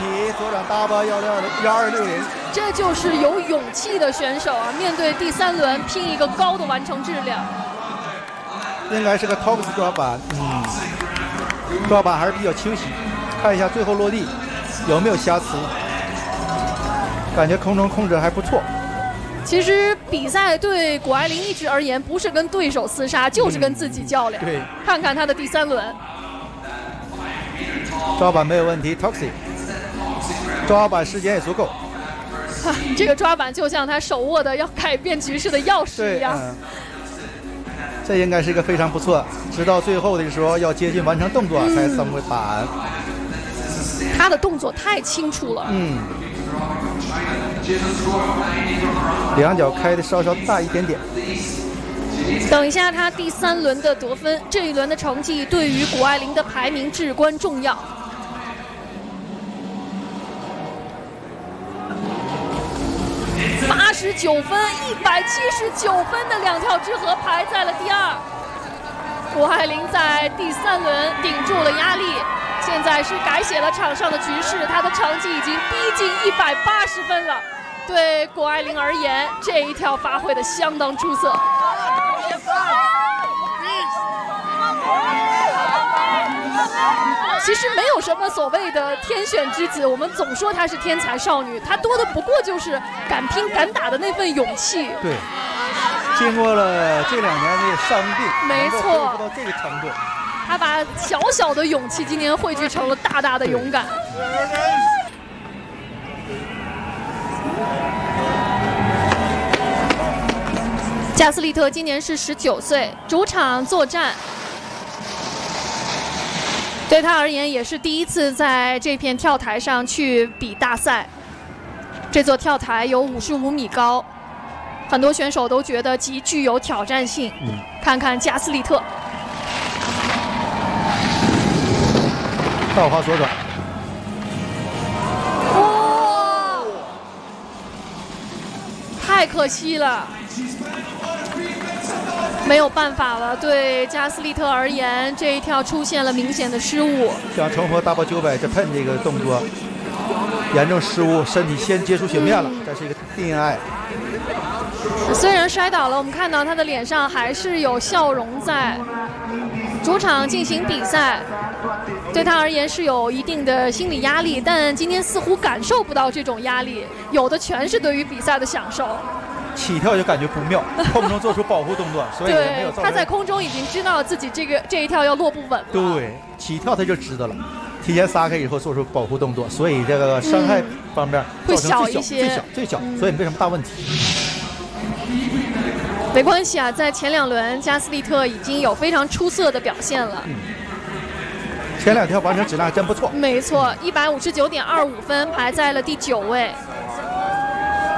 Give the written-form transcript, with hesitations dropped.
题，左转8816160。 这就是有勇气的选手啊！面对第3轮拼一个高的完成质量， 应该是个 Tox 抓板，抓板还是比较清晰。看一下最后落地有没有瑕疵，感觉空中控制还不错。 其实比赛对谷爱凌一直而言，不是跟对手厮杀，就是跟自己较量。 对， 看看他的第3轮， 抓板没有问题 ，Toxic， 抓板时间也足够。 这个抓板就像他手握的要改变局势的钥匙一样。 这应该是一个非常不错，直到最后的时候要接近完成动作才送回板。 他的动作太清楚了。 两脚开的稍稍大一点点。 等一下他第3轮的得分，这一轮的成绩对于谷爱凌的排名至关重要。89分，179分的2跳之和排在了第2。谷爱凌在第3轮顶住了压力，现在是改写了场上的局势，她的成绩已经逼近180分了。对谷爱凌而言，这一跳发挥的相当出色。其实没有什么所谓的天选之子，我们总说她是天才少女，她多的不过就是敢拼敢打的那份勇气。 对，经过了这2年的伤病， 没错， 恢复到这个程度， 她把小小的勇气今天汇聚成了大大的勇敢。加斯利特今年是19岁，主场作战，对他而言也是第一次在这片跳台上去比大赛。这座跳台有55米高，很多选手都觉得极具有挑战性。看看加斯利特， 倒滑左转， 哇，太可惜了。没有办法了，对加斯利特而言，这一跳出现了明显的失误。 想重获900这喷这个动作，严重失误，身体先接触雪面了，这是一个 DNI。 虽然摔倒了，我们看到他的脸上还是有笑容在。主场进行比赛，对他而言是有一定的心理压力，但今天似乎感受不到这种压力，有的全是对于比赛的享受。 起跳就感觉不妙，空中做出保护动作，所以也没有造成。 他在空中已经知道自己这一跳要落不稳了。 对，起跳他就知道了，提前撒开以后做出保护动作，所以这个伤害方面会小一些， 最小，所以没什么大问题。 没关系啊，在前2轮加斯利特已经有非常出色的表现了。 前2跳完成质量还真不错。 没错，159.25分排在了第9位。